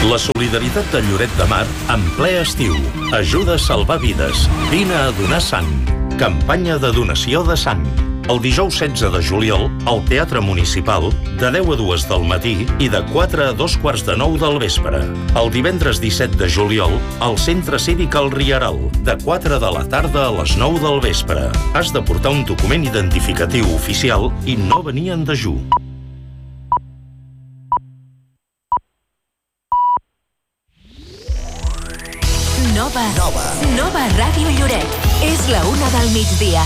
La solidaritat de Lloret de Mar en ple estiu. Ajuda a salvar vides. Vine a donar sang. Campanya de donació de sang. El dijous 16 de juliol, al Teatre Municipal, de 10 a 2 del matí i de 4 a 2:45 del vespre. El divendres 17 de juliol, al Centre Cívic El Rieral, de 4 de la tarda a les 9 del vespre. Has de portar un document identificatiu oficial i no venir en dejú. Nova Ràdio Lloret. És la 1 del migdia.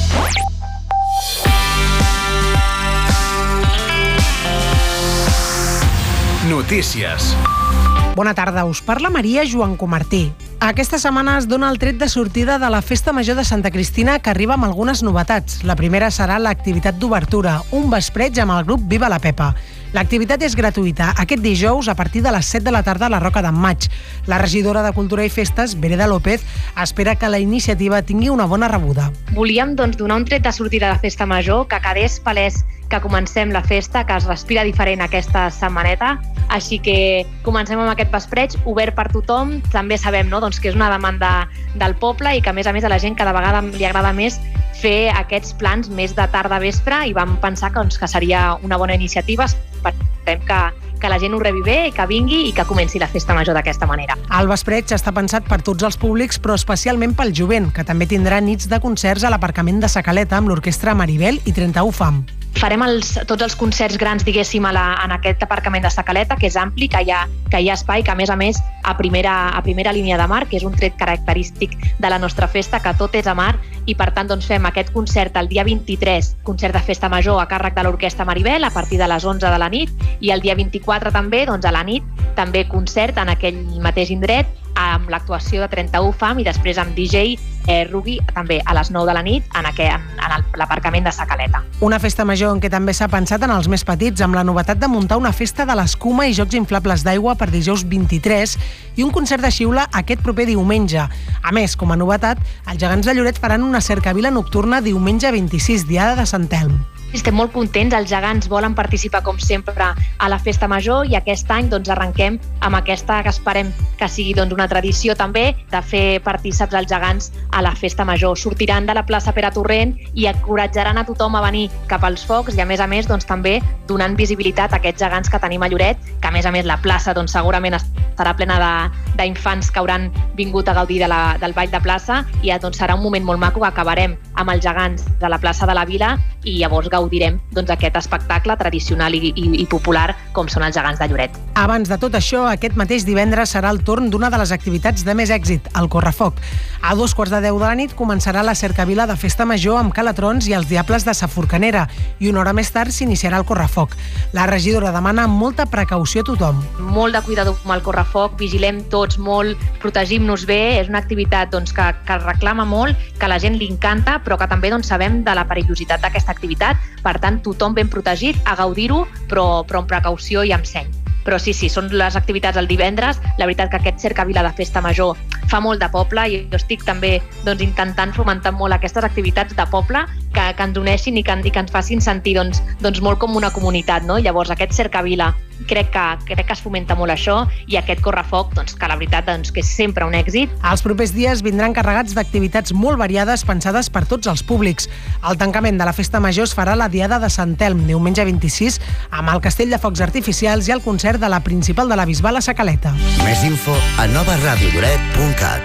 Notícies. Bona tarda, us parla Maria Joan Comartí. Aquesta setmana es dona el tret de sortida de la Festa Major de Santa Cristina, que arriba amb algunes novetats. La primera serà l'activitat d'obertura, un vespreig amb el grup Viva la Pepa. L'activitat és gratuïta, aquest dijous a partir de les 7 de la tarda a la Roca d'en Maig. La regidora de Cultura i Festes, Vereda López, espera que la iniciativa tingui una bona rebuda. Volíem donar un tret de sortida de la Festa Major, que quedés palès que comencem la festa, que es respira diferent aquesta setmaneta, així que comencem amb aquest vespreig obert per tothom. També sabem que és una demanda del poble i que a més a la gent cada vegada li agrada més fer aquests plans més de tarda-vespre i vam pensar que seria una bona iniciativa. Esperem que la gent ho rebi bé, que vingui i que comenci la Festa Major d'aquesta manera. El vespreig està pensat per tots els públics, però especialment pel jovent, que també tindrà nits de concerts a l'aparcament de Sa Caleta amb l'orquestra Maribel i 31 Fam. Farem tots els concerts grans, diguéssim, en aquest aparcament de Sa Caleta, que és ampli, que hi ha espai, que a més a primera línia de mar, que és un tret característic de la nostra festa, que tot és a mar, i per tant fem aquest concert el dia 23, concert de Festa Major a càrrec de l'orquestra Maribel a partir de les 11 de la nit, i el dia 24 també, a la nit, també concert en aquell mateix indret, amb l'actuació de 31 Fam i després amb DJ Ruby també a les 9 de la nit en l'aparcament de Sa Caleta. Una festa major en què també s'ha pensat en els més petits, amb la novetat de muntar una festa de l'escuma i jocs inflables d'aigua per dijous 23 i un concert de xiula aquest proper diumenge. A més, com a novetat, els gegants de Lloret faran una cercavila nocturna diumenge 26, diada de Sant Elm. Estem molt contents, els gegants volen participar com sempre a la Festa Major i aquest any arrenquem amb aquesta que esperem que sigui una tradició també de fer partíceps els gegants a la Festa Major. Sortiran de la plaça Pere Torrent i encoratjaran a tothom a venir cap als focs i a més també donant visibilitat a aquests gegants que tenim a Lloret, que a més la plaça segurament estarà plena d'infants que hauran vingut a gaudir del ball de plaça i serà un moment molt maco que acabarem amb els gegants de la plaça de la Vila i llavors gaudirem aquest espectacle tradicional i popular com són els gegants de Lloret. Abans de tot això, aquest mateix divendres serà el torn d'una de les activitats de més èxit, el Correfoc. A 2:10 de la nit començarà la cercavila de Festa Major amb calatrons i els diables de Sa Forcanera i una hora més tard s'iniciarà el Correfoc. La regidora demana molta precaució a tothom. Molt de cuidado amb el Correfoc, vigilem tots molt, protegim-nos bé, és una activitat que reclama molt, que a la gent li encanta, però que també sabem de la perillositat d'aquesta activitat. Per tant, tothom ben protegit, a gaudir-ho, però amb precaució i amb seny. Però sí, són les activitats el divendres. La veritat que aquest cercavila de Festa Major fa molt de poble i jo estic també intentant fomentar molt aquestes activitats de poble que ens uneixin i que ens facin sentir molt com una comunitat, no? Llavors aquest cercavila crec que es fomenta molt això i aquest Correfoc, que la veritat que és sempre un èxit. Els propers dies vindran carregats d'activitats molt variades pensades per tots els públics. El tancament de la Festa Major es farà la diada de Sant Elm, diumenge 26, amb el castell de focs artificials i el concert de la principal de la Bisbal a Sa Caleta. Més info a novaradiolloret.cat.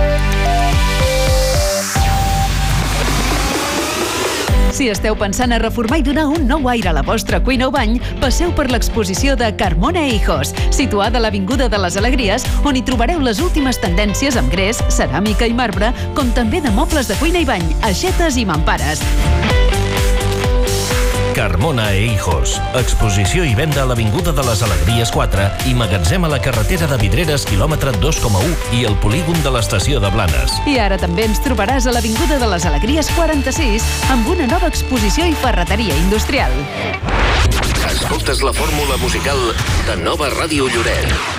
Si esteu pensant a reformar i donar un nou aire a la vostra cuina o bany, passeu per l'exposició de Carmona e Hijos, situada a l'Avinguda de les Alegries, on hi trobareu les últimes tendències amb gres, ceràmica i marbre, com també de mobles de cuina i bany, aixetes i mampares. Carmona e Hijos. Exposició i venda a l'Avinguda de les Alegries 4 i magatzem a la carretera de Vidreres, quilòmetre 2,1 i el polígon de l'estació de Blanes. I ara també ens trobaràs a l'Avinguda de les Alegries 46 amb una nova exposició i ferreteria industrial. Escoltes la fórmula musical de Nova Ràdio Lloret.